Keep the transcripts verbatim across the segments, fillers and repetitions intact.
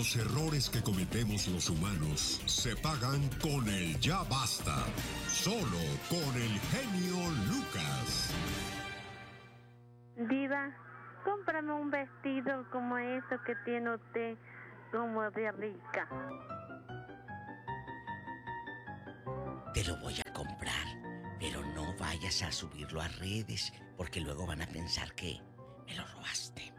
Los errores que cometemos los humanos se pagan con el ya basta. Solo con el genio Lucas. Diva, cómprame un vestido como eso que tiene usted, como de rica. Te lo voy a comprar, pero no vayas a subirlo a redes, porque luego van a pensar que me lo robaste.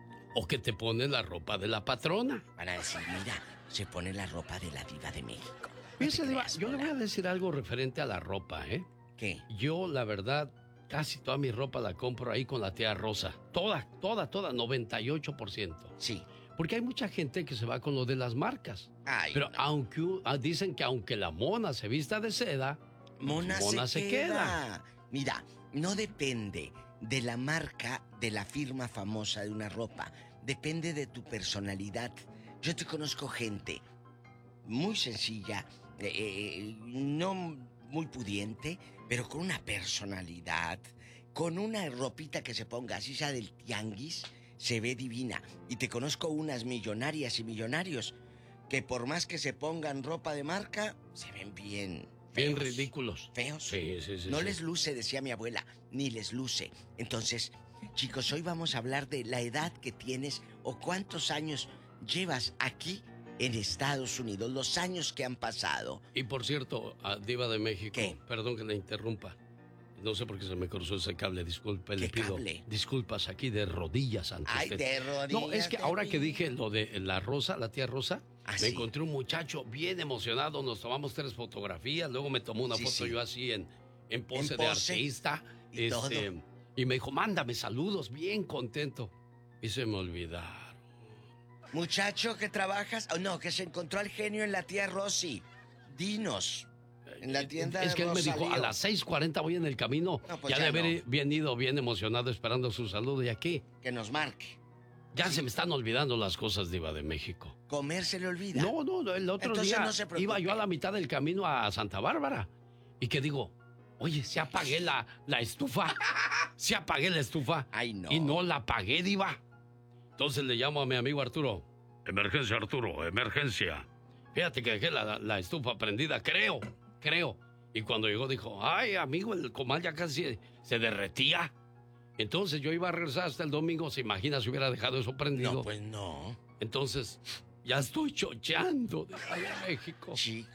O que te pone la ropa de la patrona. Van a decir, mira, se pone la ropa de la Diva de México. Fíjese, Diva, yo le voy a decir algo referente a la ropa, ¿eh? ¿Qué? Yo, la verdad, casi toda mi ropa la compro ahí con la tía Rosa. Toda, toda, toda, noventa y ocho por ciento. Sí. Porque hay mucha gente que se va con lo de las marcas. Ay, Pero no. aunque dicen que aunque la mona se vista de seda, Mona, mona se, se queda. queda. Mira, no depende de la marca, de la firma famosa de una ropa. Depende de tu personalidad. Yo te conozco gente muy sencilla, eh, eh, no muy pudiente, pero con una personalidad, con una ropita que se ponga, así sea del tianguis, se ve divina. Y te conozco unas millonarias y millonarios que por más que se pongan ropa de marca, se ven bien feos. Bien ridículos. Feos. Sí, sí, sí. No sí. les luce, decía mi abuela, ni les luce. Entonces, chicos, hoy vamos a hablar de la edad que tienes o cuántos años llevas aquí en Estados Unidos, los años que han pasado. Y por cierto, a Diva de México, ¿Qué? Perdón que le interrumpa. No sé por qué se me cruzó ese cable, disculpe, ¿Qué le pido cable? disculpas aquí de rodillas ante Ay, usted. de rodillas. No, es que de ahora mí. que dije lo de la Rosa, la tía Rosa, ¿Ah, me sí? encontré un muchacho bien emocionado, nos tomamos tres fotografías, luego me tomó una Sí, foto sí. yo así en, en pose En de pose artista. y todo. Y me dijo, mándame saludos, bien contento. Y se me olvidaron. Muchacho que trabajas, oh, no, que se encontró al genio en la tía Rosy. Dinos. En la tienda Es de que él me dijo, Rosalío. a las seis cuarenta voy en el camino. No, pues ya ya de haber no. bien ido, bien emocionado, esperando su saludo. ¿Y aquí? Que nos marque. Ya se me están olvidando las cosas, Diva de México. Comer se le olvida. No, no, no, el otro Entonces día no se preocupe. iba yo a la mitad del camino a Santa Bárbara. Y que digo, oye, se apagué la, la estufa. Se apagué la estufa. Ay, no. Y no la apagué, Diva. Entonces le llamo a mi amigo Arturo. Emergencia, Arturo, emergencia. Fíjate que dejé la, la estufa prendida, creo, creo. Y cuando llegó dijo, ay, amigo, el comal ya casi se derretía. Entonces yo iba a regresar hasta el domingo. ¿Se imagina si hubiera dejado eso prendido? No, pues no. Entonces, ya estoy chocheando de México.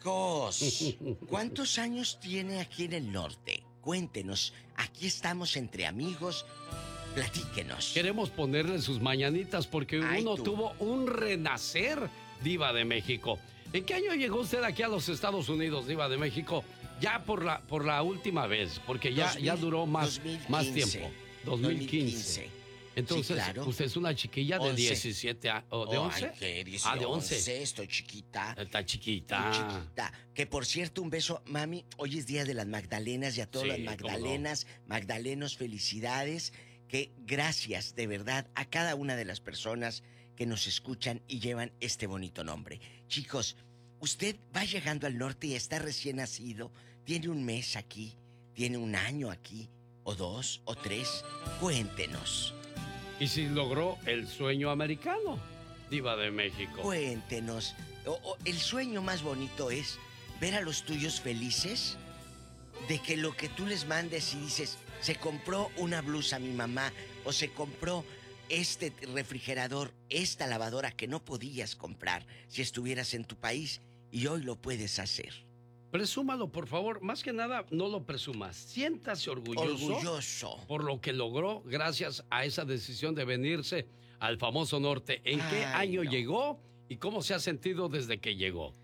Chicos, ¿cuántos años tiene aquí en el norte? Cuéntenos. Aquí estamos entre amigos. Platíquenos. Queremos ponerle sus mañanitas porque Ay, uno tú. tuvo un renacer, Diva de México. ¿En qué año llegó usted aquí a los Estados Unidos, Diva de México? Ya por la, por la última vez, porque ya, dos mil, ya duró más, dos mil quince. más tiempo. dos mil quince. Entonces, Sí, claro. usted es una chiquilla de once. diecisiete años. ¿O de Oh, once? ay, ¿qué? dice, Ah, de once. Estoy chiquita. Está chiquita. Muy chiquita. Que por cierto, un beso, mami. Hoy es día de las Magdalenas y a todas Sí, las cómo no. Magdalenas, Magdalenos, felicidades. Que gracias de verdad a cada una de las personas que nos escuchan y llevan este bonito nombre. Chicos, usted va llegando al norte y está recién nacido, tiene un mes aquí, tiene un año aquí, o dos, o tres. Cuéntenos. Y si logró el sueño americano, Diva de México. Cuéntenos. O- o el sueño más bonito es ver a los tuyos felices, de que lo que tú les mandes y dices, se compró una blusa a mi mamá, o se compró este refrigerador, esta lavadora que no podías comprar si estuvieras en tu país y hoy lo puedes hacer. Presúmalo, por favor. Más que nada, no lo presumas. Siéntase orgulloso, Orgulloso. por lo que logró gracias a esa decisión de venirse al famoso norte. ¿En qué Ay, año no. llegó y cómo se ha sentido desde que llegó?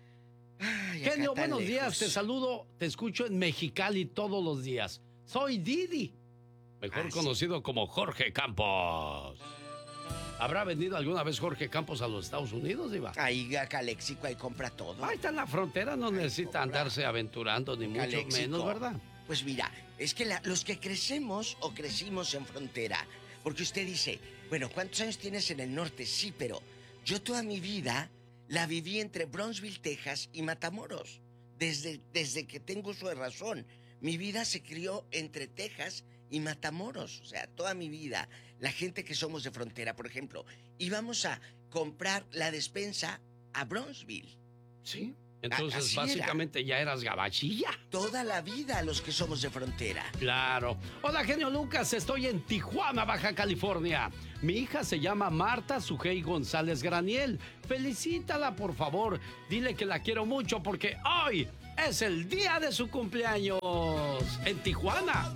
Ay, acá Genio, tan buenos días. lejos. Te saludo, te escucho en Mexicali todos los días. Soy Didi, mejor Ah, sí. conocido como Jorge Campos. ¿Habrá venido alguna vez Jorge Campos a los Estados Unidos, Diva? Ahí a Caléxico, ahí compra todo. Ahí está en la frontera, no necesita compra. andarse aventurando, ni mucho Caléxico. menos, ¿verdad? Pues mira, es que la- los que crecemos o crecimos en frontera, porque usted dice, bueno, ¿cuántos años tienes en el norte? Sí, pero yo toda mi vida la viví entre Brownsville, Texas y Matamoros. Desde, desde que tengo uso de razón. Mi vida se crió entre Texas y Matamoros. O sea, toda mi vida. La gente que somos de frontera, por ejemplo, íbamos a comprar la despensa a Bronzeville. Sí. Entonces, Así básicamente, era. ya eras gabachilla. Toda la vida los que somos de frontera. Claro. Hola, genio Lucas. Estoy en Tijuana, Baja California. Mi hija se llama Marta Sujei González Graniel. Felicítala, por favor. Dile que la quiero mucho porque hoy es el día de su cumpleaños. En Tijuana.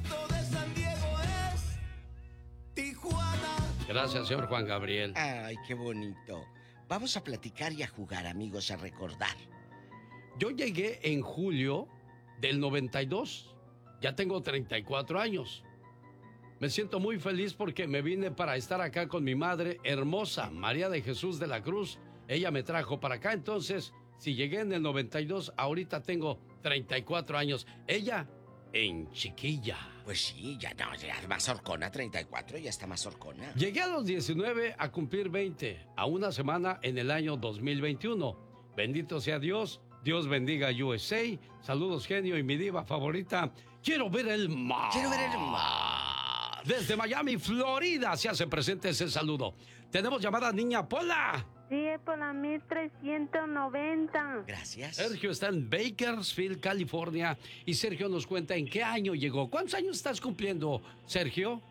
Gracias, señor Juan Gabriel. Ay, qué bonito. Vamos a platicar y a jugar, amigos, a recordar. Yo llegué en julio del noventa y dos. Ya tengo treinta y cuatro años. Me siento muy feliz porque me vine para estar acá con mi madre hermosa, María de Jesús de la Cruz. Ella me trajo para acá, entonces, si llegué en el noventa y dos, ahorita tengo treinta y cuatro años. Ella en chiquilla. Pues sí, ya no, ya es más horcona, treinta y cuatro, ya está más horcona. Llegué a los diecinueve a cumplir veinte, a una semana en el año dos mil veintiuno. Bendito sea Dios, Dios bendiga a U S A. Saludos, genio, y mi diva favorita. Quiero ver el mar. Quiero ver el mar. Desde Miami, Florida, se hace presente ese saludo. Tenemos llamada Niña Pola. Sí, es por la mil trescientos noventa. Gracias. Sergio está en Bakersfield, California, y Sergio nos cuenta en qué año llegó. ¿Cuántos años estás cumpliendo, Sergio?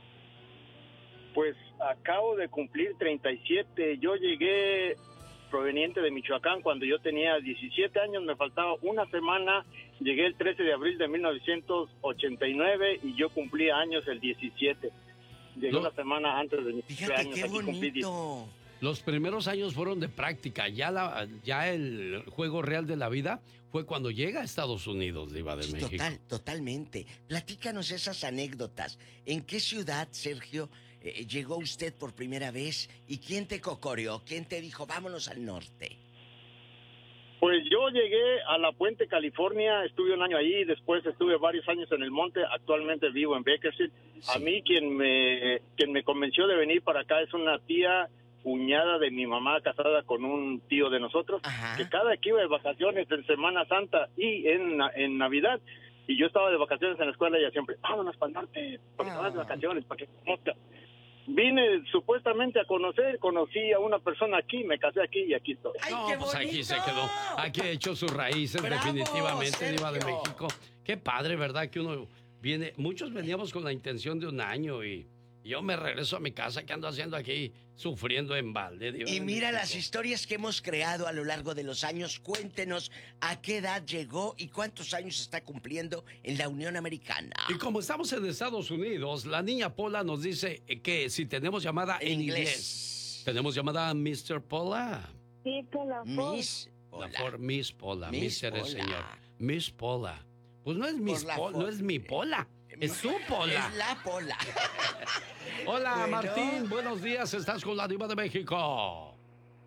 Pues acabo de cumplir treinta y siete. Yo llegué proveniente de Michoacán cuando yo tenía diecisiete años, me faltaba una semana. Llegué el trece de abril de mil novecientos ochenta y nueve y yo cumplí años el diecisiete. Llegué No. una semana antes de mi Fíjate cumpleaños. qué aquí cumplí diez. bonito. Los primeros años fueron de práctica. Ya, la, ya el juego real de la vida fue cuando llega a Estados Unidos, Diva de Sí, México. total, totalmente. Platícanos esas anécdotas. ¿En qué ciudad, Sergio, eh, llegó usted por primera vez? ¿Y quién te cocoreó? ¿Quién te dijo, vámonos al norte? Pues yo llegué a La Puente, California, estuve un año ahí, después estuve varios años en el monte, actualmente vivo en Bakersfield. Sí. A mí quien me, quien me convenció de venir para acá es una tía cuñada de mi mamá casada con un tío de nosotros, Ajá. que cada que iba de vacaciones en Semana Santa y en, en Navidad, y yo estaba de vacaciones en la escuela, ella siempre, vámonos para el norte, para que te vayas de Ah. vacaciones, para que conozcas. Vine supuestamente a conocer, conocí a una persona aquí, me casé aquí y aquí estoy. ¡Ay, No, qué pues aquí bonito! se quedó. Aquí ha hecho sus raíces, ¡Bravo, definitivamente, Diva de Sergio! México. Qué padre, ¿verdad? Que uno viene. Muchos veníamos con la intención de un año y yo me regreso a mi casa. ¿Qué ando haciendo aquí? Sufriendo en balde, Diva Y de mira México. las historias que hemos creado a lo largo de los años. Cuéntenos a qué edad llegó y cuántos años está cumpliendo en la Unión Americana. Y como estamos en Estados Unidos, la niña Pola nos dice que si tenemos llamada en, En inglés. inglés. Tenemos llamada a mister Pola. Sí, por la voz. Miss. La Hola. por Miss Pola. Miss mister es Pola. señor. Miss Pola. Pues no es Miss la Pola, no for- es mi Pola. Es su Pola. Es la Pola. Hola, Bueno. Martín. Buenos días. Estás con la Diva de México.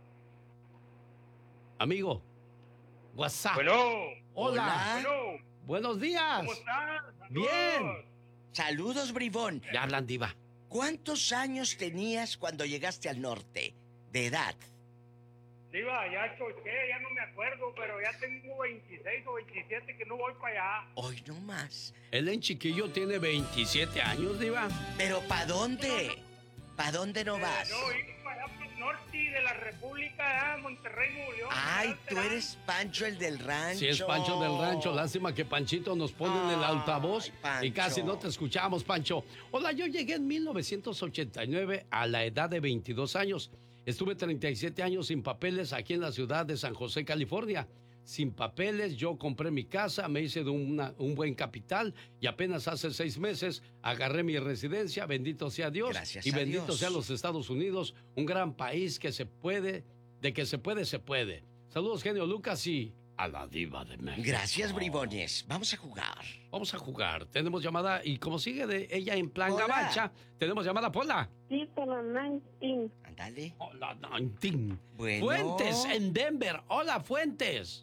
Amigo. WhatsApp. Bueno, Hola. bueno, Buenos días. ¿cómo estás? Bien. Saludos, bribón. Ya hablan, Diva. ¿Cuántos años tenías cuando llegaste al norte? De edad. Diva, ya choqué, ya no me acuerdo, pero ya tengo veintiséis o veintisiete que no voy para allá. Hoy no más. Él en chiquillo tiene veintisiete años, Diva. ¿Pero para dónde? ¿Para dónde no vas? Eh, no, ir para allá por el norte de la República, ah, Monterrey, Nuevo León. Ay, allá tú será. eres Pancho el del rancho. Si es Pancho del Rancho, lástima que Panchito nos pone en el Ay, altavoz Pancho. y casi no te escuchamos, Pancho. Hola, yo llegué en mil novecientos ochenta y nueve a la edad de veintidós años. Estuve treinta y siete años sin papeles aquí en la ciudad de San José, California. Sin papeles, yo compré mi casa, me hice de una- un buen capital y apenas hace seis meses agarré mi residencia. Bendito sea Dios. Gracias y a bendito Dios. sea los Estados Unidos, un gran país que se puede, de que se puede, se puede. Saludos, genio Lucas, y a la Diva de México. Gracias, bribones. Vamos a jugar. Vamos a jugar. Tenemos llamada y como sigue de ella en plan Pola. gabacha, tenemos llamada Pola. Sí, por la nineteen. Ándale. Hola, Nantín. Bueno. Fuentes en Denver. Hola, Fuentes.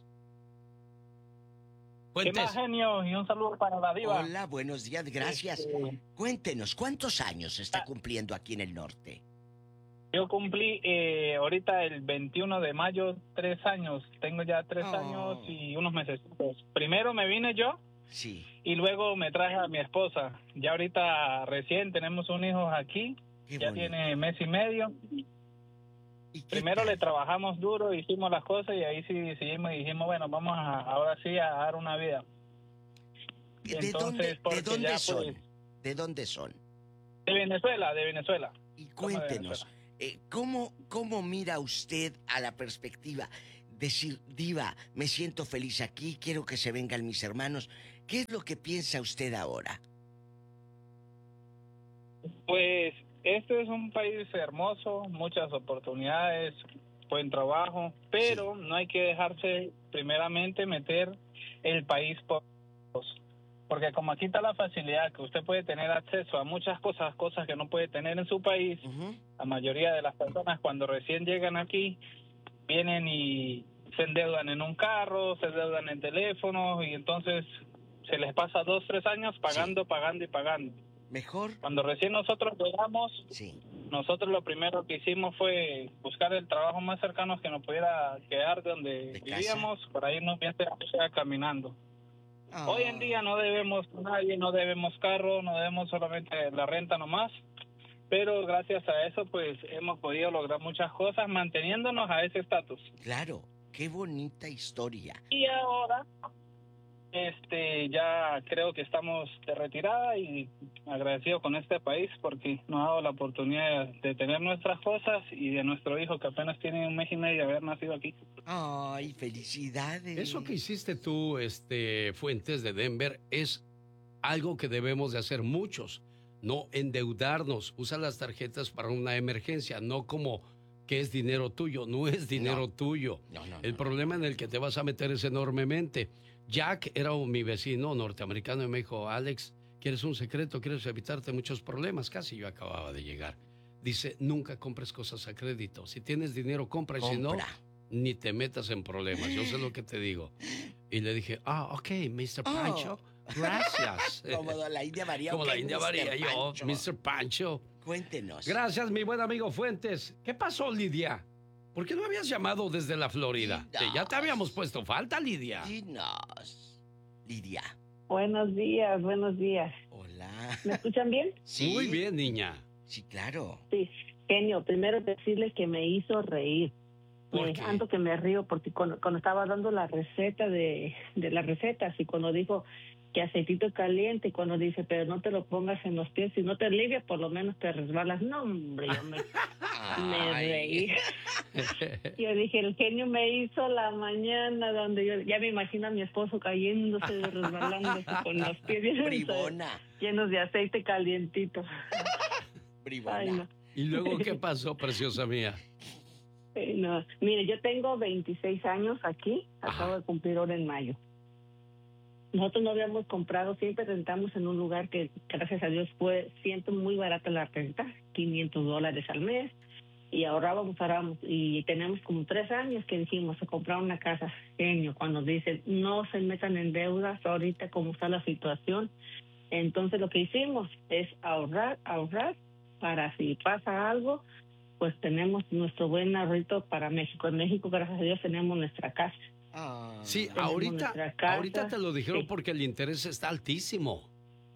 ¿Qué Fuentes. más, genio? Y un saludo para la diva. Hola, buenos días, gracias. Este, Cuéntenos, ¿cuántos años está cumpliendo aquí en el norte? Yo cumplí eh, ahorita el veintiuno de mayo tres años. Tengo ya tres Oh. años y unos meses. Primero me vine yo Sí. y luego me traje a mi esposa. Ya ahorita recién tenemos un hijo aquí. Qué ya bonito. tiene mes y medio. primero tal? le trabajamos duro, hicimos las cosas y ahí sí seguimos y dijimos, bueno, vamos a, ahora sí a dar una vida. ¿De Entonces, dónde, de porque dónde ya, son? pues, ¿De dónde son? de Venezuela, de Venezuela. Y Somos de cuéntenos, Venezuela. eh, ¿cómo, ¿cómo mira usted a la perspectiva? Decir, Diva, me siento feliz aquí, quiero que se vengan mis hermanos. ¿Qué es lo que piensa usted ahora? Pues este es un país hermoso, muchas oportunidades, buen trabajo, pero Sí. no hay que dejarse primeramente meter el país por dos. Porque como aquí está la facilidad que usted puede tener acceso a muchas cosas, cosas que no puede tener en su país, Uh-huh. la mayoría de las personas cuando recién llegan aquí vienen y se endeudan en un carro, se endeudan en teléfonos y entonces se les pasa dos, tres años pagando, Sí. pagando y pagando. ¿Mejor? Cuando recién nosotros llegamos, Sí. nosotros lo primero que hicimos fue buscar el trabajo más cercano que nos pudiera quedar de donde ¿De casa? vivíamos, para irnos bien cerca caminando. Ah. Hoy en día no debemos nadie, no debemos carro, no debemos solamente la renta nomás, pero gracias a eso pues hemos podido lograr muchas cosas manteniéndonos a ese estatus. Claro, qué bonita historia. Y ahora este ya creo que estamos de retirada y agradecido con este país porque nos ha dado la oportunidad de tener nuestras cosas y de nuestro hijo que apenas tiene un mes y medio de haber nacido aquí. Ay, felicidades. Eso que hiciste tú, este, Fuentes de Denver, es algo que debemos de hacer muchos. No endeudarnos. Usa las tarjetas para una emergencia, no como que es dinero tuyo. No es dinero No. tuyo. No, no, El no, problema en el que te vas a meter es enormemente. Jack era mi vecino norteamericano y me dijo, Alex, ¿quieres un secreto? ¿Quieres evitarte muchos problemas? Casi yo acababa de llegar. Dice, nunca compres cosas a crédito. Si tienes dinero, compra. Y si no, Compra. ni te metas en problemas. Yo sé lo que te digo. Y le dije, ah, ok, mister Oh. Pancho, gracias. Como la India María. Como ok, la India mister María, yo, Pancho. mister Pancho. Cuéntenos. Gracias, mi buen amigo Fuentes. ¿Qué pasó, Lidia? ¿Por qué no habías llamado desde la Florida? Dinos. Ya te habíamos puesto falta, Lidia. Dinos. Lidia. Buenos días, buenos días. Hola. ¿Me escuchan bien? Sí. Muy bien, niña. Sí, claro. Sí. Genio, primero decirle que me hizo reír. ¿Por Me qué? tanto que me río porque cuando, cuando estaba dando la receta de, de las recetas y cuando dijo que aceitito caliente y cuando dice, pero no te lo pongas en los pies, si no te alivias, por lo menos te resbalas. No, hombre, yo me, me Ay. reí. Yo dije, el genio me hizo la mañana donde yo ya me imagino a mi esposo cayéndose, resbalándose con los pies llenos, Bribona. llenos de aceite calientito. Bribona. Ay, no. ¿Y luego qué pasó, preciosa mía? Eh, no. Mire, yo tengo veintiséis años aquí, acabo Ajá. de cumplir ahora en mayo. Nosotros no habíamos comprado, siempre rentamos en un lugar que, gracias a Dios, fue siento muy barata la renta, quinientos dólares al mes, y ahorrábamos, ahorrábamos, y tenemos como tres años que dijimos a comprar una casa. Genio, cuando dicen no se metan en deudas ahorita como está la situación, entonces lo que hicimos es ahorrar, ahorrar, para si pasa algo, pues tenemos nuestro buen ahorrito para México. En México, gracias a Dios, tenemos nuestra casa. Ah. Sí, Tenemos ahorita, nuestra casa. ahorita te lo dijeron Sí. porque el interés está altísimo.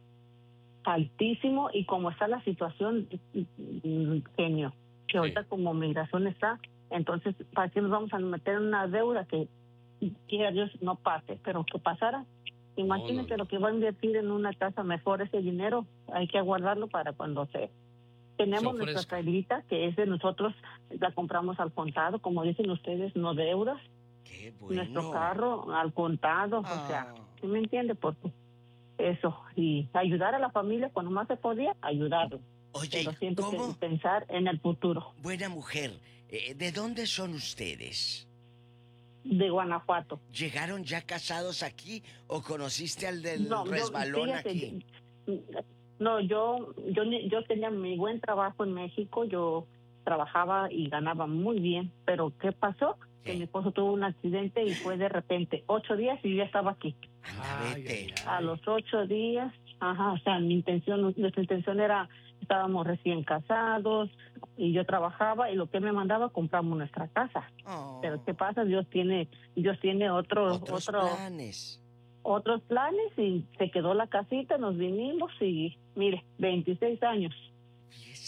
Altísimo, y como está la situación, mm, genio, que ahorita como migración está, entonces, ¿para qué nos vamos a meter en una deuda que quiera Dios no pase? Pero que pasara, imagínate no, no. lo que va a invertir en una casa mejor, ese dinero hay que aguardarlo para cuando se... Tenemos Se nuestra ofrezca. trailita, que es de nosotros, la compramos al contado, como dicen ustedes, no deudas. Qué bueno. Nuestro carro al contado, Ah. o sea, ¿sí me entiende? Porque eso, y ayudar a la familia cuando más se podía, ayudarlo. Oye, Pero siempre ¿cómo? que pensar en el futuro. Buena mujer, eh, ¿de dónde son ustedes? De Guanajuato. ¿Llegaron ya casados aquí o conociste al del No, yo- resbalón fíjate, aquí? No, yo, yo, yo tenía mi buen trabajo en México, yo trabajaba y ganaba muy bien, pero ¿qué pasó? Que ¿Qué? mi esposo tuvo un accidente y fue de repente ocho días y yo ya estaba aquí. Anda, Ay, vete. ay, ay. A los ocho días, ajá, o sea, mi intención, nuestra intención era, estábamos recién casados y yo trabajaba y lo que me mandaba compramos nuestra casa. Oh, Pero ¿qué pasa? Dios tiene, Dios tiene otro, otros otro, planes. otros planes y se quedó la casita, nos vinimos y mire, veintiséis años. Fíjese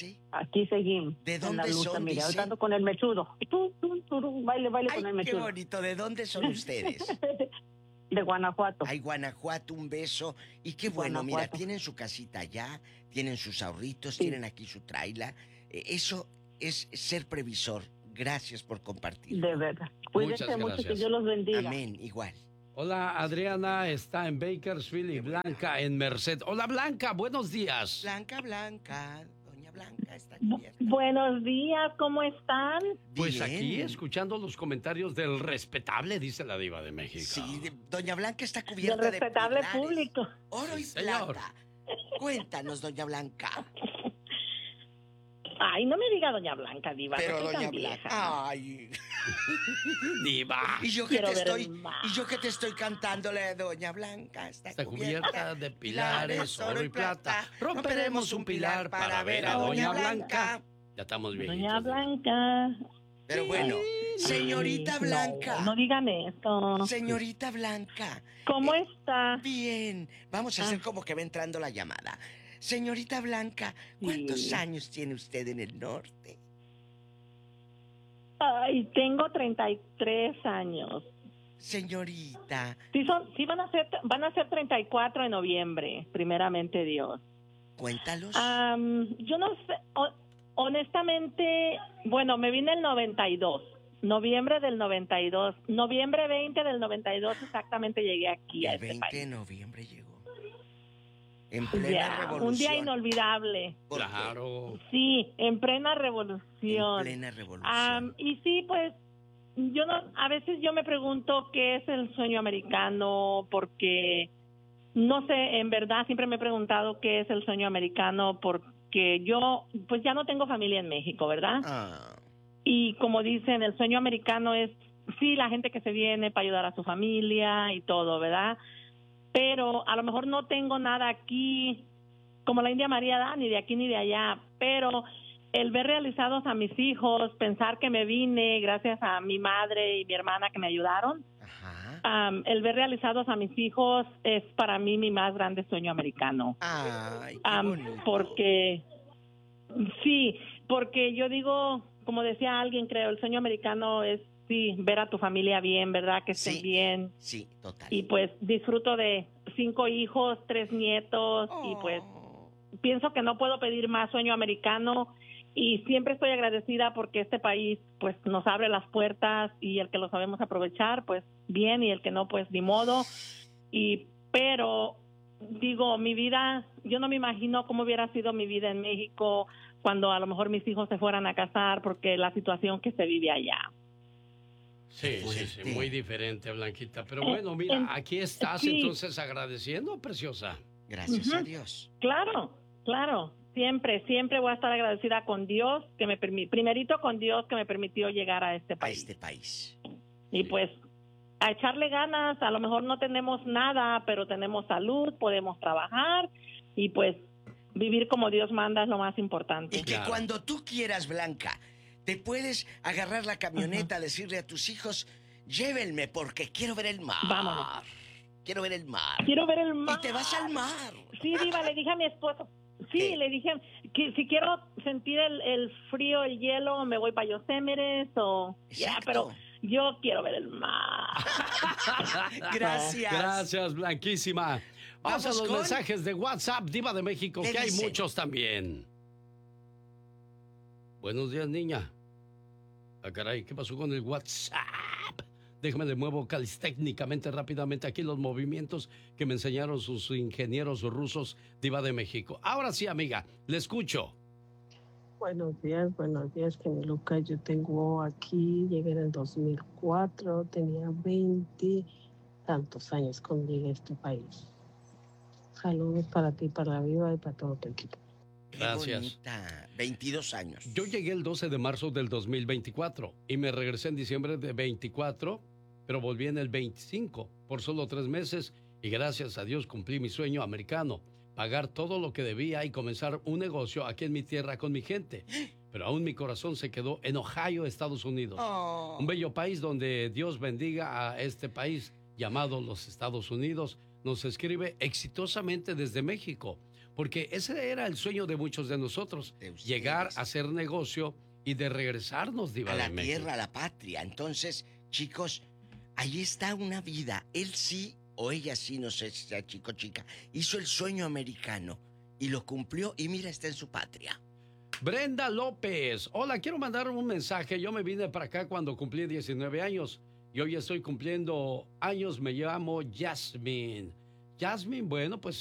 Sí. Aquí seguimos. ¿De en dónde la lucha, son, mira, dice? ahorita ando con el mechudo. Tú, tú, tú, baile, baile Ay, con el qué mechudo. bonito. ¿De dónde son ustedes? De Guanajuato. Ay, Guanajuato, un beso. Y qué bueno, mira, Guanajuato. tienen su casita allá, tienen sus ahorritos, Sí. tienen aquí su traila. Eh, Eso es ser previsor. Gracias por compartir. De verdad. Cuídense Muchas mucho, gracias. que Dios los bendiga. Amén, igual. Hola, Adriana está en Bakersfield y Blanca en Merced. Hola, Blanca, buenos días. Blanca, Blanca, doña Blanca está Bu- cubierta. Buenos días, ¿cómo están? Pues Bien. aquí escuchando los comentarios del respetable, dice la diva de México. Sí, de- doña Blanca está Del cubierta de respetable pilares, público. oro y Sí, señor. plata. Cuéntanos, doña Blanca. Ay, no me diga doña Blanca, diva. Pero no soy doña tan Blanca, vieja. ay. Diva. Y yo que Quiero te ver estoy, el mar. y yo que te estoy cantándole, doña Blanca está, Está cubierta de pilares, oro y plata. Romperemos un pilar para ver a doña Blanca. Ya estamos bien. Doña Blanca. Pero bueno, señorita Ay, Blanca. No, no digan eso. Señorita Blanca. ¿Cómo eh, está? Bien. Vamos a Ah. hacer como que va entrando la llamada. Señorita Blanca, ¿cuántos Sí. años tiene usted en el norte? Ay, tengo treinta y tres años. Señorita, Sí, son, sí van a ser, van a ser treinta y cuatro en noviembre, primeramente Dios. cuéntalos. Am, yo no sé, ho- honestamente, bueno, me vine el noventa y dos, noviembre del noventa y dos, noviembre veinte del noventa y dos exactamente llegué aquí a el este veinte país. de noviembre llegó. En plena Ya, revolución. un día inolvidable. ¿Por qué? Claro. Sí, en plena En revolución. plena revolución. Am, y sí, pues yo no, a veces yo me pregunto qué es el sueño americano, porque no sé, en verdad siempre me he preguntado qué es el sueño americano, porque yo pues ya no tengo familia en México, ¿verdad? Ah, Y como dicen, el sueño americano es sí la gente que se viene para ayudar a su familia y todo, ¿verdad? Pero a lo mejor no tengo nada aquí como la India María da, ni de aquí ni de allá, pero el ver realizados a mis hijos, pensar que me vine gracias a mi madre y mi hermana que me ayudaron, ajá. um, el ver realizados a mis hijos es para mí mi más grande sueño americano. Ay, qué Um, bonito. porque, sí, porque yo digo, como decía alguien, creo, el sueño americano es, sí, ver a tu familia bien, ¿verdad? Que estén Sí. bien. Sí, total. Y pues disfruto de cinco hijos, tres nietos, y pues Oh. pienso que no puedo pedir más sueño americano, y siempre estoy agradecida porque este país pues nos abre las puertas, y el que lo sabemos aprovechar pues bien, y el que no pues ni modo. Y pero digo, mi vida, yo no me imagino cómo hubiera sido mi vida en México cuando a lo mejor mis hijos se fueran a casar, porque la situación que se vive allá. Sí, sí, sí, Fuerte. muy diferente, Blanquita. Pero Eh, bueno, mira, en- aquí estás sí. entonces agradeciendo, preciosa. Gracias Ujú. a Dios. Claro, claro. Siempre, siempre voy a estar agradecida con Dios, que me permi- primerito con Dios que me permitió llegar a este A país. este país. Y pues a echarle ganas, a lo mejor no tenemos nada, pero tenemos salud, podemos trabajar, y pues vivir como Dios manda es lo más importante. Y que Claro. cuando tú quieras, Blanca, te puedes agarrar la camioneta, decirle a tus hijos, llévenme porque quiero ver el mar. Vámonos. Quiero ver el mar. Quiero ver el mar. Y te vas al mar. Sí, Diva, le dije a mi esposo. Sí, ¿Qué? le dije que si quiero sentir el, el frío, el hielo, me voy para Yosemite o... Ya, Exacto. pero yo quiero ver el mar. Gracias. Gracias, Blanquísima. Vamos a Vamos los con- mensajes de WhatsApp, Diva de México, ¿Qué que hay dicen? muchos también. Buenos días, niña. Ah, caray, ¿qué pasó con el WhatsApp? Déjame de muevo calistécnicamente, rápidamente, aquí los movimientos que me enseñaron sus ingenieros rusos, Diva de México. Ahora sí, amiga, le escucho. Buenos días, buenos días, Genio Lucas. Yo tengo aquí, llegué en el dos mil cuatro, tenía veinte tantos años cuando llegué a este país. Saludos para ti, para la Viva y para todo tu equipo. Qué Gracias. bonita. veintidós años. Yo llegué el doce de marzo del dos mil veinticuatro y me regresé en diciembre de veinticuatro, pero volví en el veinticinco por solo tres meses y gracias a Dios cumplí mi sueño americano, pagar todo lo que debía y comenzar un negocio aquí en mi tierra con mi gente. Pero aún mi corazón se quedó en Ohio, Estados Unidos. Oh. Un bello país donde Dios bendiga a este país llamado los Estados Unidos. Nos escribe exitosamente desde México. porque ese era el sueño de muchos de nosotros, De ustedes. llegar a hacer negocio y de regresarnos, Diva A de la México. tierra, a la patria. Entonces, chicos, ahí está una vida. Él sí, o ella sí, no sé si sea chico o chica, hizo el sueño americano y lo cumplió y mira, está en su patria. Brenda López, hola, quiero mandar un mensaje. Yo me vine para acá cuando cumplí diecinueve años y hoy estoy cumpliendo años. Me llamo Jasmine. Jasmine, bueno, pues